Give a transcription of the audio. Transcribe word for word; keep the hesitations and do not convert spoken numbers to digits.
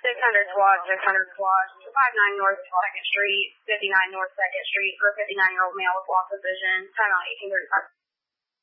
six hundred squad, six hundred squad, five nine North second Street, fifty-nine North second Street for a fifty-nine-year-old male with loss of vision, time out eighteen thirty-five.